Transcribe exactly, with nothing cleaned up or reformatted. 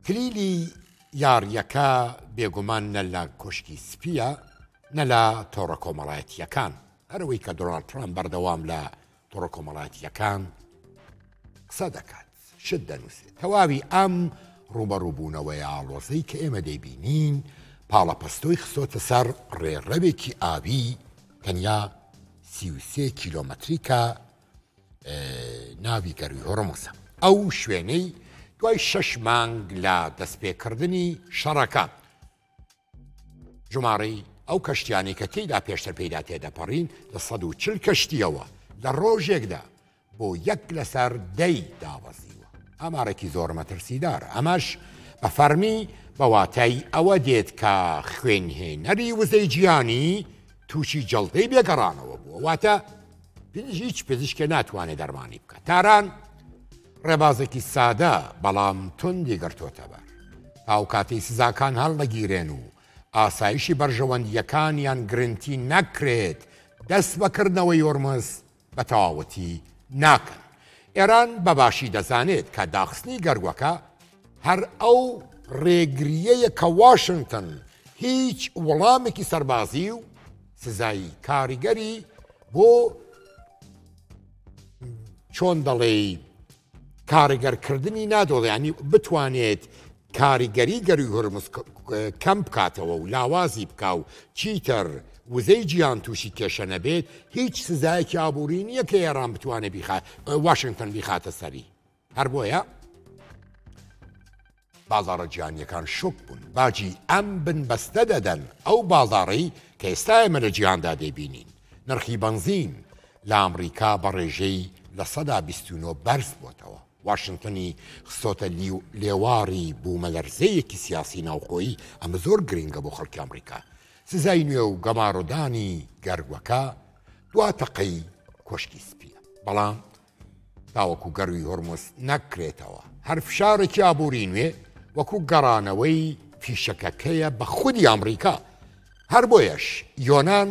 کلیلی یاریەکە بێگومان نە لە کۆشکی سپیە نە لە تۆڕە کۆمەڵایەتیەکان هەرەوەی کە دۆناڵد ترامپ بەردەوام لە تۆڕە کۆمەڵایەتیەکان قسە دەکات شت دەنووسێت تەواوی ئەم ڕوبەڕووبوونەوەی ئاڵۆزەی کە ئێمە دەیبینین پاڵەپەستۆی خستۆتە سەر ڕێڕەوێکی ئاوی تەنیا سی و سێ کیلۆمەتری کە ناوی گەروی هۆرمۆسە ئەو شوێنەی دوای شەش مانگ لە دەستپێکردنی شەڕەکە ژمارەی ئەو کەشتیانی کە تێیدا پێشتر پێیدا تێدەپەڕین لە سەد و چل کەشتیەوە لە ڕۆژێکدا بۆ یەک لەسەر دەی داوەزیوە ئامارێکی زۆر مەترسیدارە ئەمەش بە فەرمی بەواتای ئەوە دێت کە خوێنهێنەری وزەی گیانی تووشی جەڵدەی بێگەڕانەوە بووە واتە هیچ پزیشکێ ناتوانێت دەرمانی بکات تاران ڕێبازێکی سادە بەڵام توندی گرتۆتە بەر ئاو کاتەی سزاکان هەڵنەگیرێن و ئاسایشی بەرژەوەندیەکانیان گرنتی نەکرێت دەست بەکردنەوەی هۆرمز بە تەواوەتی ناکەن ئێران بەباشی دەزانێت کە داخستنی گەروەکە هەر ئەو ڕێگریەیە کە واشنگتن هیچ وەڵامێکی سەربازی و سزایی کاریگەری بۆ چۆن دەڵێ کاریگەرکردنی نادۆڵێ ینی بتوانێت کاریگەری گەروی هۆرمز کەم بکاتەوە و لاوازی بکا و چیتر وزەی گیان تووشی کێشە نەبێت هیچ سزایەکی ئابووری نییە کە ئێران بتوانێت واشنگتن بیخاتە سەری هەر بۆیە بازاڕە گیانیەکان شوک بوون باجی ئەم بنبەستە دەدەن ئەو بازاڕی کە ئێستا ئێمە لە جیهاندا دەیبینین نرخی بەنزین لە ئەمریکا بە ڕێژەی لە سەدا بیست و نۆ بەرز بۆتەوە واشنگتنی خستۆتە لێواری بوومەلەرزەیەکی سیاسی ناوخۆیی ئەمە زۆر گرنگە بۆ خەڵکی ئەمریکا سزای نوێ و گەماڕۆدانی گەروەکە دواتەقەی کۆشکی سپیە بەڵام تاوەکو گەروی هۆرمز نەکرێتەوە هەر فشارێکی ئابووری نوێ وەکو گەڕانەوەی فیشەکەکەیە بە خودی ئەمریکا هەر بۆیەش یۆنان